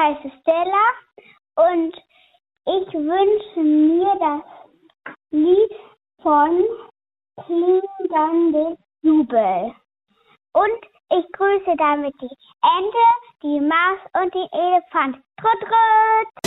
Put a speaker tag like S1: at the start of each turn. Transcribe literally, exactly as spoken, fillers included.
S1: heiße Stella und ich wünsche mir das Lied von Klingende Jubel. Und ich grüße damit die Ente, die Maus und den Elefant. Trut, trut!